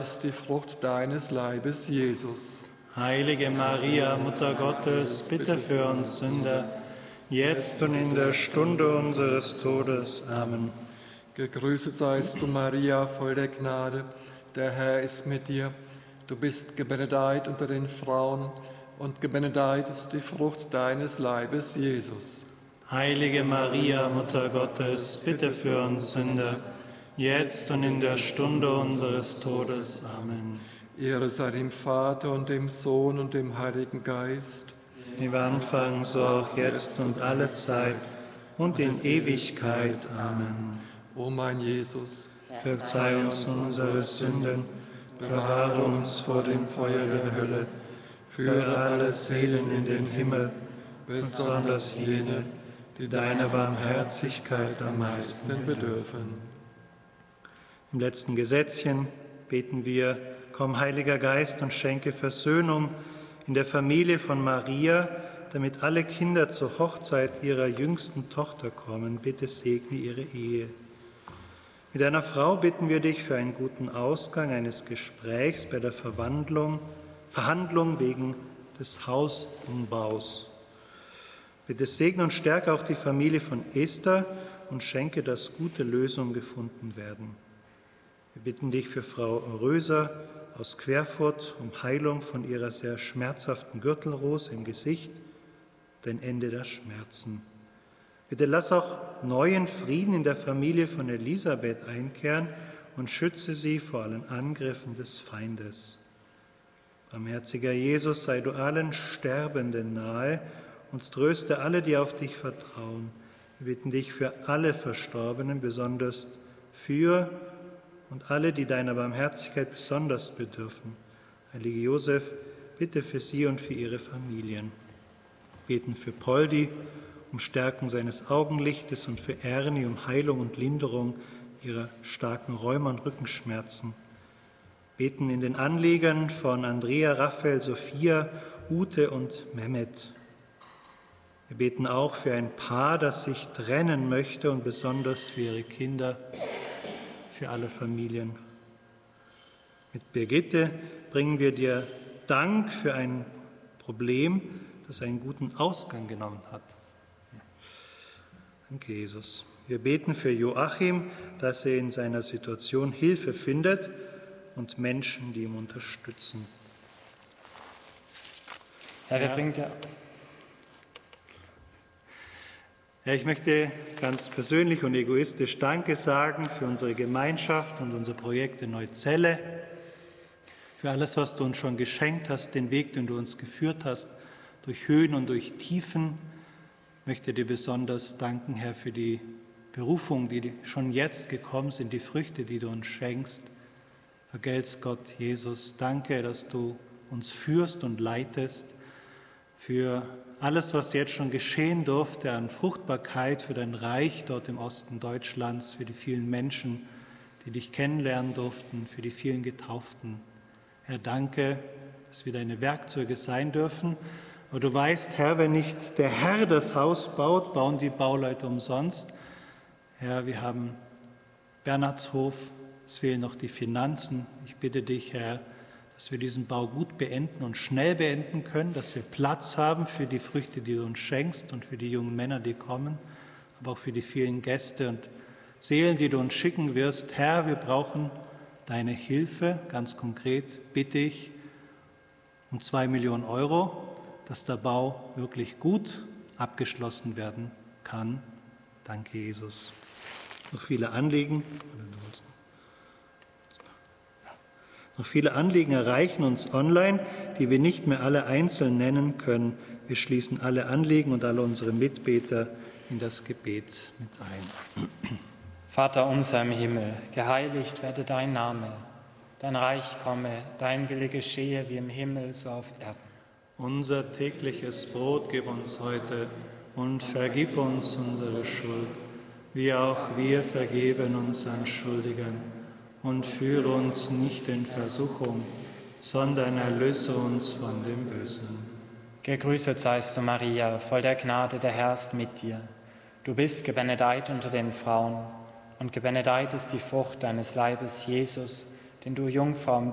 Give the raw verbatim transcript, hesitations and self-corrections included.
ist die Frucht deines Leibes, Jesus. Heilige Maria, Mutter Gottes, bitte für uns Sünder, jetzt und in der Stunde unseres Todes. Amen. Gegrüßet seist du, Maria, voll der Gnade. Der Herr ist mit dir. Du bist gebenedeit unter den Frauen, und gebenedeit ist die Frucht deines Leibes, Jesus. Heilige Maria, Mutter Gottes, bitte für uns Sünder, jetzt und in der Stunde unseres Todes. Amen. Ehre sei dem Vater und dem Sohn und dem Heiligen Geist. Wie wir anfangen, so auch jetzt und alle Zeit und in Ewigkeit. Amen. O mein Jesus, verzeih uns unsere Sünden, bewahre uns vor dem Feuer der Hölle, führe alle Seelen in den Himmel, besonders jene, die deiner Barmherzigkeit am meisten bedürfen. Im letzten Gesetzchen beten wir: Komm, Heiliger Geist, und schenke Versöhnung in der Familie von Maria, damit alle Kinder zur Hochzeit ihrer jüngsten Tochter kommen. Bitte segne ihre Ehe. Mit einer Frau bitten wir dich für einen guten Ausgang eines Gesprächs bei der Verwandlung, Verhandlung wegen des Hausumbaus. Bitte segne und stärke auch die Familie von Esther und schenke, dass gute Lösungen gefunden werden. Wir bitten dich für Frau Röser aus Querfurt um Heilung von ihrer sehr schmerzhaften Gürtelrose im Gesicht, ein Ende der Schmerzen. Bitte lass auch neuen Frieden in der Familie von Elisabeth einkehren und schütze sie vor allen Angriffen des Feindes. Barmherziger Jesus, sei du allen Sterbenden nahe und tröste alle, die auf dich vertrauen. Wir bitten dich für alle Verstorbenen, besonders für und alle, die deiner Barmherzigkeit besonders bedürfen. Heilige Josef, bitte für sie und für ihre Familien. Wir beten für Poldi um Stärkung seines Augenlichtes und für Ernie um Heilung und Linderung ihrer starken Rheuma- und Rückenschmerzen. Wir beten in den Anliegern von Andrea, Raphael, Sophia, Ute und Mehmet. Wir beten auch für ein Paar, das sich trennen möchte, und besonders für ihre Kinder, für alle Familien. Mit Birgitte bringen wir dir Dank für ein Problem, das einen guten Ausgang genommen hat. Danke, Jesus. Wir beten für Joachim, dass er in seiner Situation Hilfe findet und Menschen, die ihm unterstützen. Herr, wer bringt ja. Ja, ich möchte ganz persönlich und egoistisch Danke sagen für unsere Gemeinschaft und unser Projekt in Neuzelle, für alles, was du uns schon geschenkt hast, den Weg, den du uns geführt hast, durch Höhen und durch Tiefen. Ich möchte dir besonders danken, Herr, für die Berufung, die schon jetzt gekommen sind, die Früchte, die du uns schenkst. Vergelt's Gott, Jesus. Danke, dass du uns führst und leitest, für alles, was jetzt schon geschehen durfte an Fruchtbarkeit für dein Reich dort im Osten Deutschlands, für die vielen Menschen, die dich kennenlernen durften, für die vielen Getauften. Herr, danke, dass wir deine Werkzeuge sein dürfen. Aber du weißt, Herr, wenn nicht der Herr das Haus baut, bauen die Bauleute umsonst. Herr, wir haben Bernhardshof, es fehlen noch die Finanzen. Ich bitte dich, Herr, dass wir diesen Bau gut beenden und schnell beenden können, dass wir Platz haben für die Früchte, die du uns schenkst und für die jungen Männer, die kommen, aber auch für die vielen Gäste und Seelen, die du uns schicken wirst. Herr, wir brauchen deine Hilfe. Ganz konkret bitte ich um zwei Millionen Euro, dass der Bau wirklich gut abgeschlossen werden kann. Danke, Jesus. Noch viele Anliegen. Noch viele Anliegen erreichen uns online, die wir nicht mehr alle einzeln nennen können. Wir schließen alle Anliegen und alle unsere Mitbeter in das Gebet mit ein. Vater unser im Himmel, geheiligt werde dein Name. Dein Reich komme, dein Wille geschehe wie im Himmel, so auf Erden. Unser tägliches Brot gib uns heute und vergib uns unsere Schuld, wie auch wir vergeben unseren Schuldigern. Und führe uns nicht in Versuchung, sondern erlöse uns von dem Bösen. Gegrüßet seist du, Maria, voll der Gnade, der Herr ist mit dir. Du bist gebenedeit unter den Frauen, und gebenedeit ist die Frucht deines Leibes, Jesus, den du Jungfrau